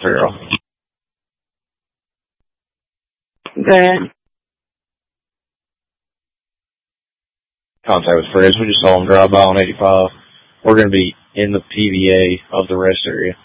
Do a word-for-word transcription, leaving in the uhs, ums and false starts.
Farrell. Good. Contact with Fred. We just saw him drive by on eighty-five. We're going to be in the P V A of the rest area.